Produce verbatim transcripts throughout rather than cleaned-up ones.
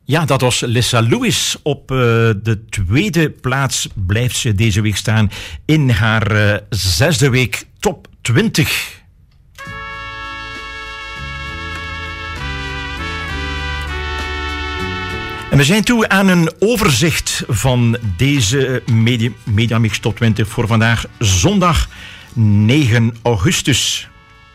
Ja, dat was Lissa Lewis. Op uh, de tweede plaats blijft ze deze week staan in haar uh, zesde week top twintig. En we zijn toe aan een overzicht van deze Media, Mediamix Top twintig voor vandaag, zondag negen augustus.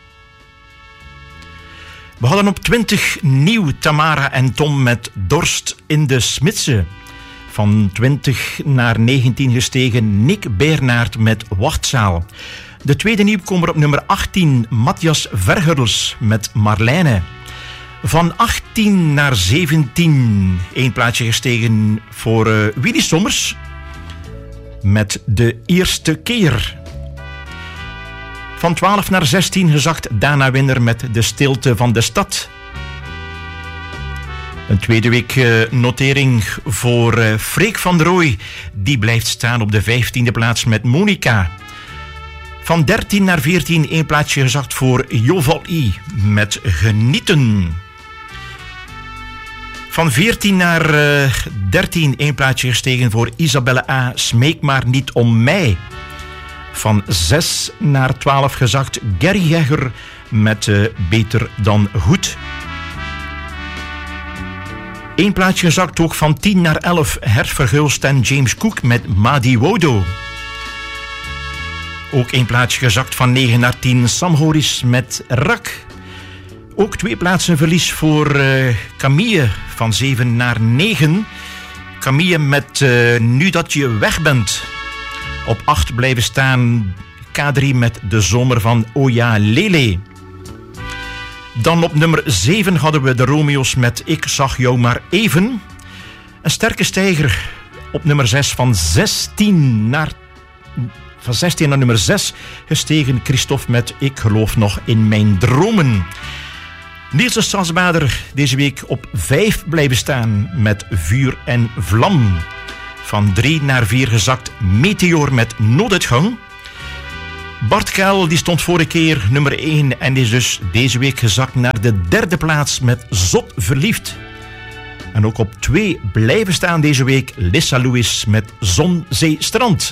We hadden op twintig nieuw Tamara en Tom met Dorst in de Smidse. Van twintig naar negentien gestegen Nick Beernaert met Wachtzaal. De tweede nieuwkomer op nummer achttien, Matthias Verhurls met Marlijne. Van achttien naar zeventien, één plaatsje gestegen voor uh, Willy Sommers met De Eerste Keer. Van twaalf naar zestien gezakt Dana Winner met De Stilte van de Stad. Een tweede week uh, notering voor uh, Freek van der Rooij. Die blijft staan op de vijftiende plaats met Monica. Van dertien naar veertien, één plaatsje gezakt voor Joval I met Genieten. Van veertien naar uh, dertien, één plaatsje gestegen voor Isabelle A. Smeek maar niet om mij. Van zes naar twaalf gezakt Gary Jegger met uh, Beter dan Goed. Eén plaatsje gezakt ook van tien naar elf Hert Vergulst en James Cook met Madi Wodo. Ook één plaatsje gezakt van negen naar tien Sam Horis met Rak. Ook twee plaatsen verlies voor uh, Camille van zeven naar negen. Camille met uh, Nu dat je weg bent. Op acht blijven staan K drie met De Zomer van Oja Lele. Dan op nummer zeven hadden we de Romeo's met Ik zag jou maar even. Een sterke stijger op nummer zes van zestien naar, van zestien naar nummer zes gestegen Christophe met Ik geloof nog in mijn dromen. Niels de Stadsbader deze week op vijf blijven staan met Vuur en Vlam. Van drie naar vier gezakt Meteor met Nooduitgang. Bart Kuil die stond vorige keer nummer één en is dus deze week gezakt naar de derde plaats met Zot Verliefd. En ook op twee blijven staan deze week Lissa Lewis met Zon, Zee, Strand.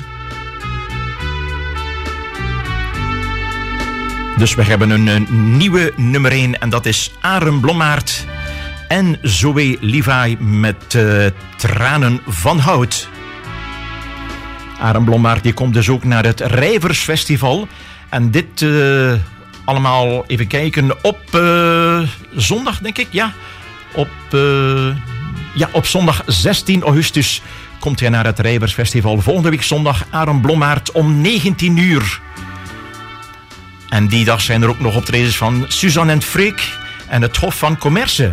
Dus we hebben een, een nieuwe nummer één en dat is Aren Blommaert en Zoe Levi met uh, Tranen van Hout. Aren Blommaert die komt dus ook naar het Rijversfestival. En dit uh, allemaal, even kijken, op uh, zondag denk ik, ja. Op, uh, ja, op zondag zestien augustus komt hij naar het Rijversfestival. Volgende week zondag Aren Blommaert om negentien uur. En die dag zijn er ook nog optredens van Suzanne en Freek en het Hof van Commerce.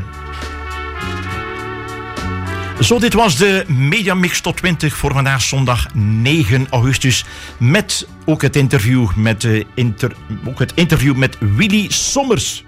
Zo, dit was de Mediamix Top twintig voor vandaag zondag negen augustus. Met ook het interview met, uh, inter, ook het interview met Willy Sommers.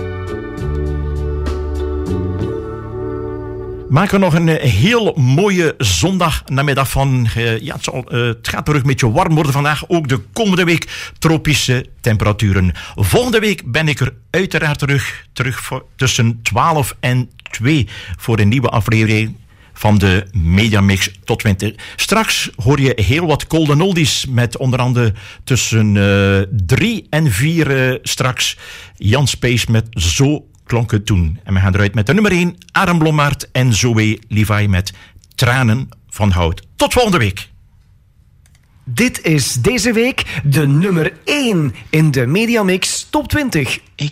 Maken we nog een heel mooie zondagnamiddag van. Uh, ja, het, zal, uh, het gaat terug een beetje warm worden vandaag. Ook de komende week tropische temperaturen. Volgende week ben ik er uiteraard terug. Terug voor, tussen twaalf en twee voor een nieuwe aflevering van de Mediamix Top twintig. Straks hoor je heel wat golden oldies met onder andere tussen drie uh, en vier uh, straks Jan Space met Zo klonk het toen. En we gaan eruit met de nummer één, Aren Blommaert en Zoe Levi met Tranen van Hout. Tot volgende week. Dit is deze week de nummer één in de Mediamix Top twintig. Ik